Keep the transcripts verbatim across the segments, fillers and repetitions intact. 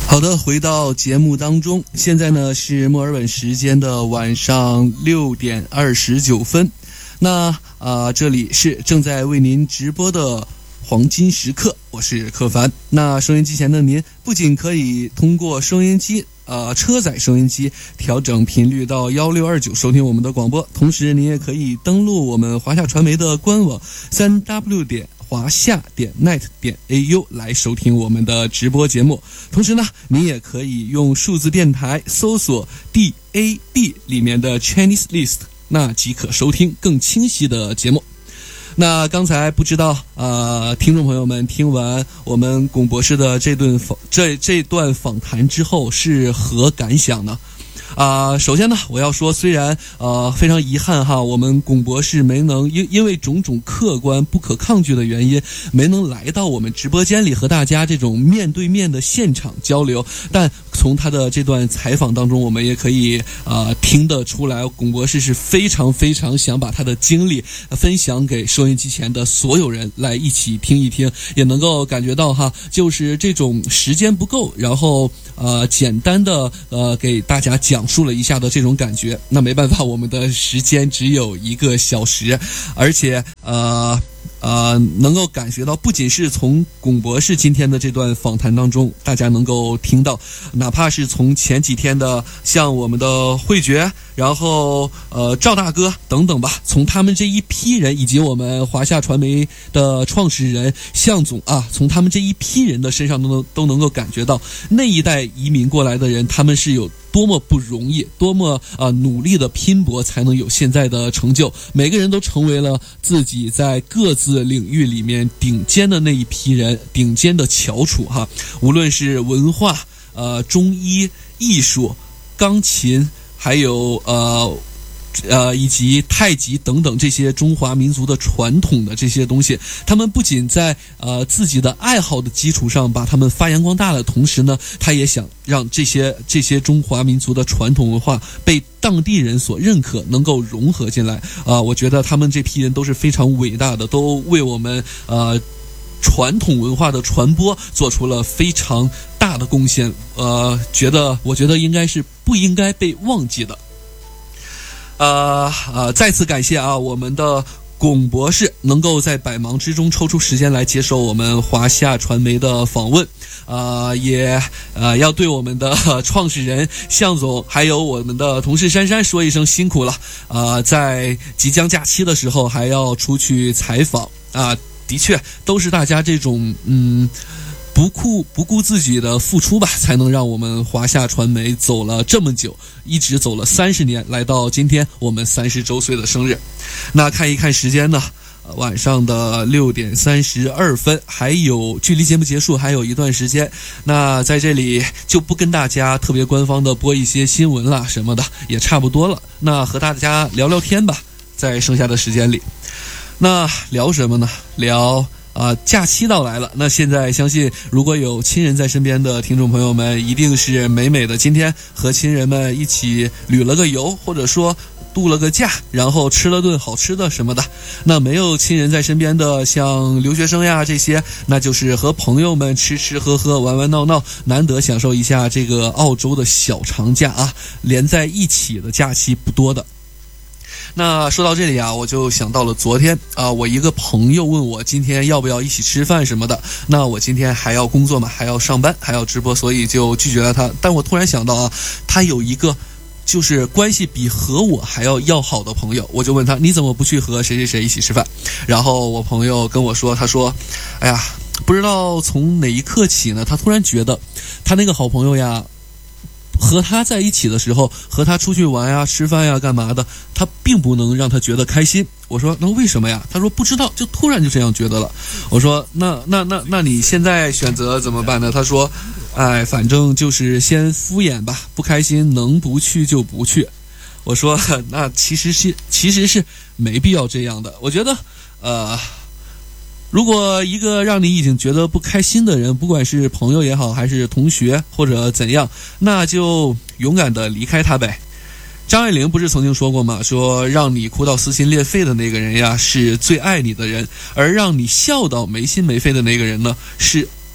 好的，回到节目当中，现在呢是墨尔本时间的晚上六点二十九分。那啊、呃，这里是正在为您直播的黄金时刻，我是柯凡。那收音机前的您，不仅可以通过收音机呃车载收音机调整频率到一六二九收听我们的广播，同时您也可以登录我们华夏传媒的官网三 w 点华夏点 net 点 a u 来收听我们的直播节目。同时呢，您也可以用数字电台搜索 D A B 里面的 Chinese List， 那即可收听更清晰的节目。那刚才不知道呃，听众朋友们听完我们龚博士的这顿访这这段访谈之后是何感想呢？啊、呃，首先呢，我要说，虽然呃非常遗憾哈，我们龚博士没能因因为种种客观不可抗拒的原因，没能来到我们直播间里和大家这种面对面的现场交流。但从他的这段采访当中，我们也可以呃听得出来，龚博士是非常非常想把他的经历分享给收音机前的所有人来一起听一听，也能够感觉到哈，就是这种时间不够，然后呃简单的呃给大家讲。讲述了一下的这种感觉，那没办法，我们的时间只有一个小时，而且呃呃，能够感觉到，不仅是从龚博士今天的这段访谈当中，大家能够听到，哪怕是从前几天的像我们的慧觉，然后呃赵大哥等等吧，从他们这一批人，以及我们华夏传媒的创始人向总啊，从他们这一批人的身上都能都能够感觉到，那一代移民过来的人，他们是有多么不容易，多么啊、呃、努力的拼搏，才能有现在的成就。每个人都成为了自己在各自领域里面顶尖的那一批人，顶尖的翘楚哈。无论是文化、呃中医、艺术、钢琴，还有呃。呃，以及太极等等这些中华民族的传统的这些东西，他们不仅在呃自己的爱好的基础上把他们发扬光大了，同时呢，他也想让这些这些中华民族的传统文化被当地人所认可，能够融合进来啊、呃。我觉得他们这批人都是非常伟大的，都为我们呃传统文化的传播做出了非常大的贡献。呃，觉得我觉得应该是不应该被忘记的。呃呃，再次感谢啊，我们的龚博士能够在百忙之中抽出时间来接受我们华夏传媒的访问，呃，也呃要对我们的创始人向总，还有我们的同事珊珊说一声辛苦了，呃，在即将假期的时候还要出去采访啊、呃，的确都是大家这种嗯。不顾不顾自己的付出吧，才能让我们华夏传媒走了这么久，一直走了三十年，来到今天我们三十周岁的生日。那看一看时间呢，晚上的六点三十二分，还有距离节目结束还有一段时间。那在这里就不跟大家特别官方的播一些新闻啦什么的，也差不多了。那和大家聊聊天吧，在剩下的时间里。那聊什么呢？聊啊、呃，假期到来了，那现在相信如果有亲人在身边的听众朋友们，一定是美美的今天和亲人们一起旅了个游，或者说度了个假，然后吃了顿好吃的什么的。那没有亲人在身边的，像留学生呀这些，那就是和朋友们吃吃喝喝，玩玩闹闹，难得享受一下这个澳洲的小长假啊，连在一起的假期不多的。那说到这里啊，我就想到了昨天啊、呃，我一个朋友问我今天要不要一起吃饭什么的。那我今天还要工作嘛，还要上班，还要直播，所以就拒绝了他。但我突然想到啊，他有一个就是关系比和我还要要好的朋友，我就问他，你怎么不去和谁谁谁一起吃饭？然后我朋友跟我说，他说，哎呀，不知道从哪一刻起呢，他突然觉得他那个好朋友呀，和他在一起的时候，和他出去玩呀、吃饭呀、干嘛的，他并不能让他觉得开心。我说那为什么呀？他说不知道，就突然就这样觉得了。我说那那那那你现在选择怎么办呢？他说，哎，反正就是先敷衍吧，不开心能不去就不去。我说那其实是其实是没必要这样的。我觉得呃。如果一个让你已经觉得不开心的人，不管是朋友也好，还是同学或者怎样，那就勇敢的离开他呗。张爱玲不是曾经说过吗？说让你哭到撕心裂肺的那个人呀，是最爱你的人，而让你笑到没心没肺的那个人呢，是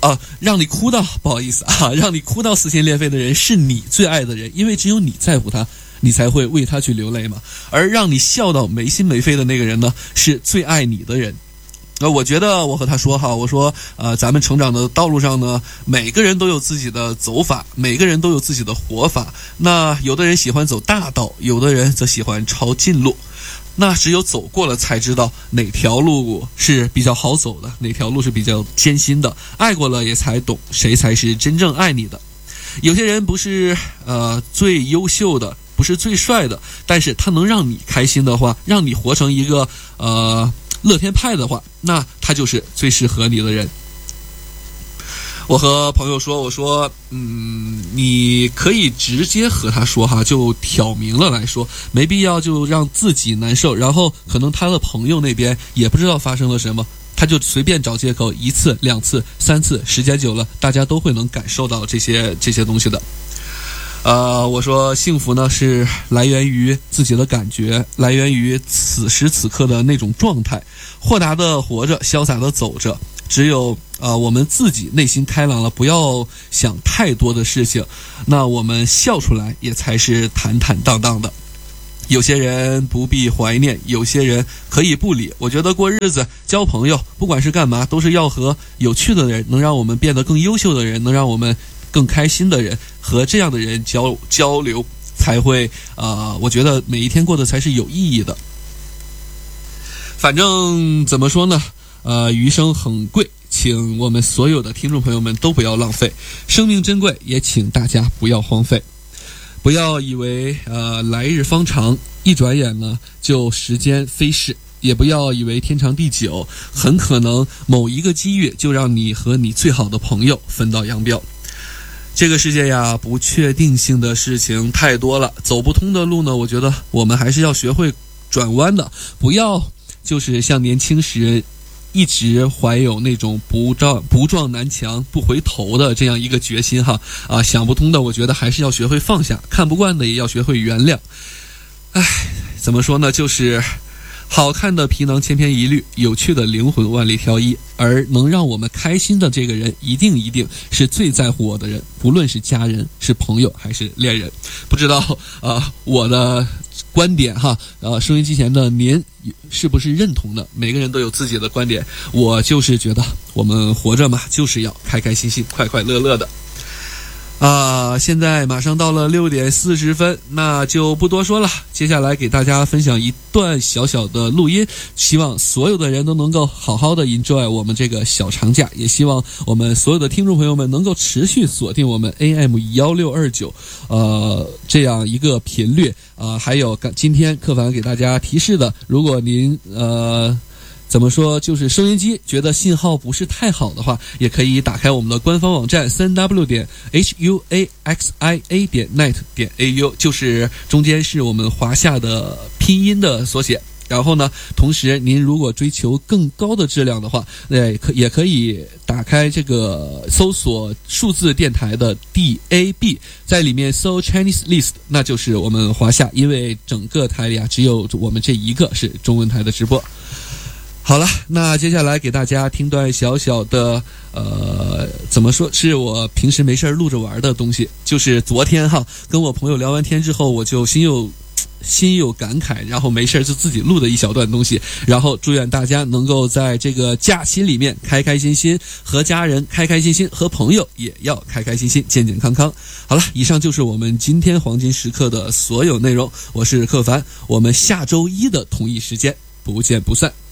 啊，让你哭到不好意思啊，让你哭到撕心裂肺的人是你最爱的人，因为只有你在乎他，你才会为他去流泪嘛。而让你笑到没心没肺的那个人呢，是最爱你的人。呃，我觉得我和他说哈，我说呃，咱们成长的道路上呢，每个人都有自己的走法，每个人都有自己的活法。那有的人喜欢走大道，有的人则喜欢抄近路。那只有走过了才知道哪条路是比较好走的，哪条路是比较艰辛的。爱过了也才懂谁才是真正爱你的。有些人不是呃最优秀的，不是最帅的，但是他能让你开心的话，让你活成一个呃乐天派的话，那他就是最适合你的人。我和朋友说，我说嗯，你可以直接和他说哈，就挑明了来说，没必要就让自己难受，然后可能他的朋友那边也不知道发生了什么，他就随便找借口，一次两次三次，时间久了大家都会能感受到这些这些东西的。呃，我说幸福呢是来源于自己的感觉，来源于此时此刻的那种状态，豁达的活着，潇洒的走着。只有呃我们自己内心开朗了，不要想太多的事情，那我们笑出来也才是坦坦荡荡的。有些人不必怀念，有些人可以不理。我觉得过日子交朋友不管是干嘛，都是要和有趣的人，能让我们变得更优秀的人，能让我们更开心的人，和这样的人交交流，才会呃我觉得每一天过得才是有意义的。反正怎么说呢，呃余生很贵，请我们所有的听众朋友们都不要浪费，生命珍贵，也请大家不要荒废。不要以为呃来日方长，一转眼呢就时间飞逝，也不要以为天长地久，很可能某一个机遇就让你和你最好的朋友分道扬镳。这个世界呀，不确定性的事情太多了，走不通的路呢，我觉得我们还是要学会转弯的，不要就是像年轻时一直怀有那种不撞不撞南墙不回头的这样一个决心哈啊，想不通的我觉得还是要学会放下，看不惯的也要学会原谅。唉，怎么说呢，就是好看的皮囊千篇一律，有趣的灵魂万里挑一，而能让我们开心的这个人一定一定是最在乎我的人，不论是家人是朋友还是恋人。不知道啊、呃，我的观点哈，呃，收音机前的您是不是认同的？每个人都有自己的观点，我就是觉得我们活着嘛，就是要开开心心快快乐乐的啊！现在马上到了六点四十分，那就不多说了。接下来给大家分享一段小小的录音，希望所有的人都能够好好的 enjoy 我们这个小长假，也希望我们所有的听众朋友们能够持续锁定我们 A M 一六二九，呃，这样一个频率啊、呃。还有今天客凡给大家提示的，如果您呃。怎么说，就是收音机觉得信号不是太好的话，也可以打开我们的官方网站 三 w 点 h u a x i a 点 net 点 a u， 就是中间是我们华夏的拼音的缩写。然后呢，同时您如果追求更高的质量的话，也可也可以打开这个搜索数字电台的 D A B， 在里面搜 Chinese List， 那就是我们华夏，因为整个台里啊只有我们这一个是中文台的直播。好了，那接下来给大家听段小小的呃怎么说，是我平时没事录着玩的东西。就是昨天哈跟我朋友聊完天之后，我就心有心有感慨，然后没事就自己录的一小段东西，然后祝愿大家能够在这个假期里面开开心心，和家人开开心心，和朋友也要开开心心，健健康康。好了，以上就是我们今天黄金时刻的所有内容，我是克凡，我们下周一的同一时间不见不散。